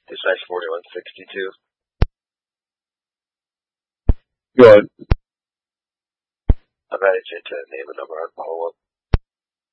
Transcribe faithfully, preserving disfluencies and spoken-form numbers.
Dispatch forty-one sixty-two. Go ahead. I've added you to name and number on follow-up.